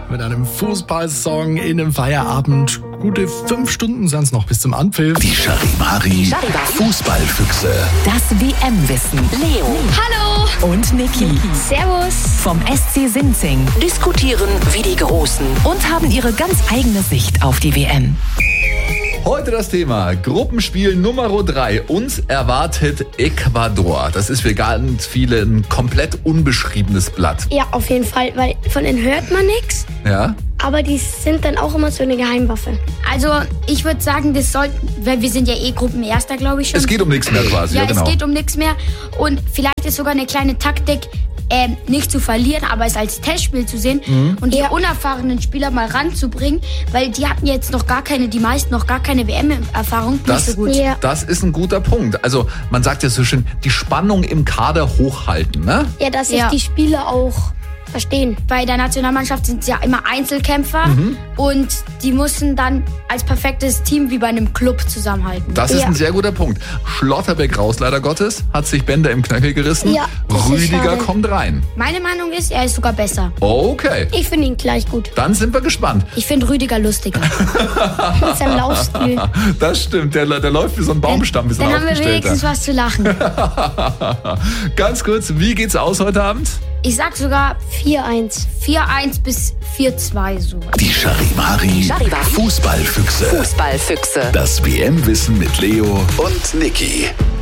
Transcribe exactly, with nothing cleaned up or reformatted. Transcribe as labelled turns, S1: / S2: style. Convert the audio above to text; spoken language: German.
S1: mit einem Fußballsong in einem Feierabend. Gute fünf Stunden sind es noch bis zum Anpfiff.
S2: Die Charivari Fußballfüchse.
S3: Das W M-Wissen. Leo.
S4: Hallo.
S3: Und Niki.
S4: Servus.
S3: Vom S C Sinzing.
S5: Diskutieren wie die Großen.
S3: Und haben ihre ganz eigene Sicht auf die W M.
S1: Heute das Thema Gruppenspiel Nummer drei. Uns erwartet Ecuador. Das ist für ganz viele ein komplett unbeschriebenes Blatt.
S4: Ja, auf jeden Fall, weil von denen hört man nichts.
S1: Ja?
S4: Aber die sind dann auch immer so eine Geheimwaffe.
S6: Also ich würde sagen, das sollten, weil wir sind ja eh Gruppenerster, glaube ich schon.
S1: Es geht um nichts mehr quasi.
S6: Ja,
S1: ja genau.
S6: Es geht um nichts mehr. Und vielleicht ist sogar eine kleine Taktik, äh, nicht zu verlieren, aber es als Testspiel zu sehen mhm. und die ja. unerfahrenen Spieler mal ranzubringen, weil die hatten jetzt noch gar keine, die meisten noch gar keine W M-Erfahrung.
S1: Das,
S6: nicht so gut.
S4: Ja.
S1: das ist ein guter Punkt. Also man sagt ja so schön, die Spannung im Kader hochhalten, ne?
S4: Ja, dass sich
S6: Ja.
S4: die Spieler auch verstehen.
S6: Bei der Nationalmannschaft sind es ja immer Einzelkämpfer
S1: Mhm.
S6: und die müssen dann als perfektes Team wie bei einem Club zusammenhalten.
S1: Das ist
S4: Ja.
S1: ein sehr guter Punkt. Schlotterbeck raus, leider Gottes, hat sich Bänder im Knöchel gerissen.
S4: Ja, das ist
S1: Rüdiger
S4: schade.
S1: kommt rein.
S6: Meine Meinung ist, er ist sogar besser.
S1: Okay,
S4: Ich finde ihn gleich gut.
S1: dann sind wir gespannt.
S6: Ich finde Rüdiger lustiger.
S4: Mit seinem Laufstil.
S1: Das stimmt, der, der läuft wie so ein Baumstamm, wie so ein
S6: Dann haben wir
S1: Aufgestellter.
S6: wenigstens was zu lachen.
S1: Ganz kurz, wie geht's aus heute Abend?
S6: Ich sag sogar
S4: vier eins.
S6: vier eins bis vier zwei so.
S2: Die Charivari
S5: Charivari.
S2: Fußballfüchse.
S5: Fußballfüchse.
S2: Das W M-Wissen mit Leo und Niki.